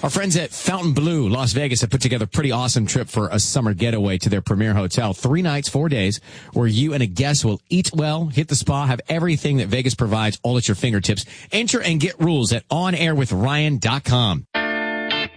Our friends at Fontainebleau, Las Vegas, have put together a pretty awesome trip for a summer getaway to their premier hotel. 3 nights, 4 days, where you and a guest will eat well, hit the spa, have everything that Vegas provides all at your fingertips. Enter and get rules at onairwithryan.com.